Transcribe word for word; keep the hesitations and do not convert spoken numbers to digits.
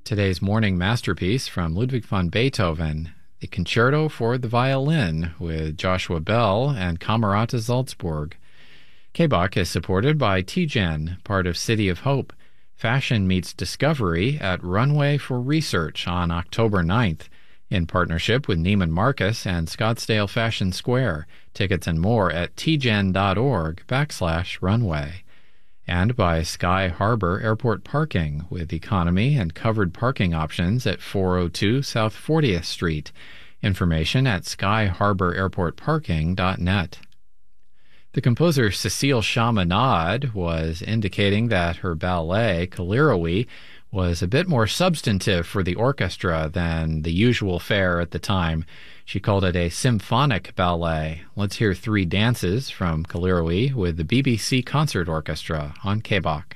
Today's morning masterpiece from Ludwig van Beethoven, the Concerto for the Violin with Joshua Bell and Camerata Salzburg. K B O C is supported by T G E N, part of City of Hope. Fashion meets discovery at Runway for Research on October ninth, in partnership with Neiman Marcus and Scottsdale Fashion Square. Tickets and more at tgen.org backslash runway. And by Sky Harbor Airport Parking, with economy and covered parking options at four oh two South fortieth Street. Information at sky harbor airport parking dot net. The composer Cécile Chaminade was indicating that her ballet, Kalirowie, was a bit more substantive for the orchestra than the usual fare at the time. She called it a symphonic ballet. Let's hear three dances from Kalirowie with the B B C Concert Orchestra on K B O C.